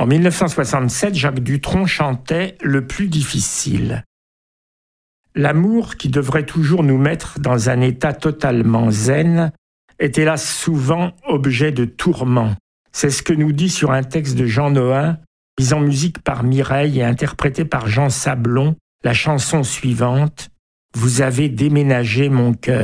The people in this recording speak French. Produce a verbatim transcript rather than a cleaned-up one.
En mille neuf cent soixante-sept, Jacques Dutronc chantait « Le plus difficile ». L'amour, qui devrait toujours nous mettre dans un état totalement zen, est hélas souvent objet de tourments. C'est ce que nous dit sur un texte de Jean Nohain, mis en musique par Mireille et interprété par Jean Sablon, la chanson suivante « Vous avez déménagé mon cœur ».